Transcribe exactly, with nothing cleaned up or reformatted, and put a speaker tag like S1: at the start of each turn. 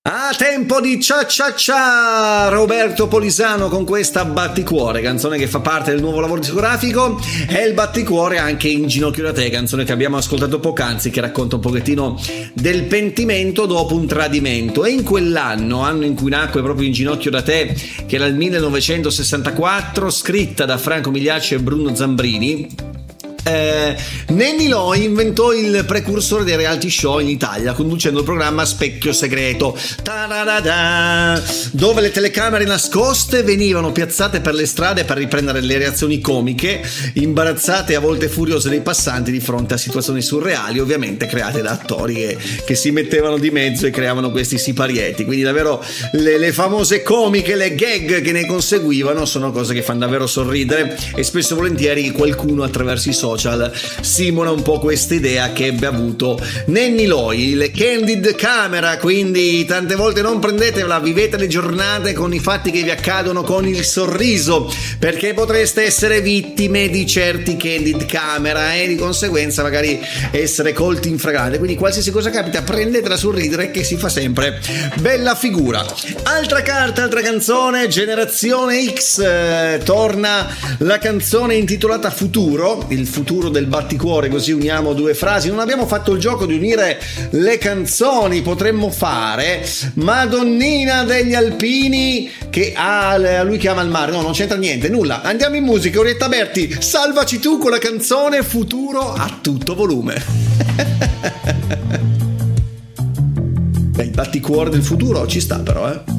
S1: Ah, tempo di cia cia cia! Roberto Polisano con questa Batticuore, canzone che fa parte del nuovo lavoro discografico, e il Batticuore anche In ginocchio da te, canzone che abbiamo ascoltato poc'anzi, che racconta un pochettino del pentimento dopo un tradimento. E in quell'anno, anno in cui nacque proprio In ginocchio da te, che era il millenovecentosessantaquattro, scritta da Franco Migliaccio e Bruno Zambrini, Eh, Nenny Loy inventò il precursore dei reality show in Italia, conducendo il programma Specchio Segreto, ta-da-da-da, dove le telecamere nascoste venivano piazzate per le strade per riprendere le reazioni comiche, imbarazzate e a volte furiose dei passanti di fronte a situazioni surreali, ovviamente create da attori che, che si mettevano di mezzo e creavano questi siparieti. Quindi davvero le, le famose comiche, le gag che ne conseguivano sono cose che fanno davvero sorridere, e spesso e volentieri qualcuno attraverso i social simula un po' questa idea che ebbe avuto Nenny Loy, il candid camera. Quindi tante volte non prendetevela, vivete le giornate con i fatti che vi accadono con il sorriso, perché potreste essere vittime di certi candid camera e di conseguenza magari essere colti in flagrante. Quindi qualsiasi cosa capita, prendetela sul ridere, che si fa sempre bella figura. Altra carta, altra canzone, Generazione X, eh, torna la canzone intitolata Futuro, il futuro del Batticuore, così uniamo due frasi. Non abbiamo fatto il gioco di unire le canzoni, potremmo fare Madonnina degli Alpini che ha, a lui che ama il mare. No, non c'entra niente, nulla. Andiamo in musica. Orietta Berti, salvaci tu con la canzone Futuro a tutto volume. Beh, il batticuore del futuro ci sta però, eh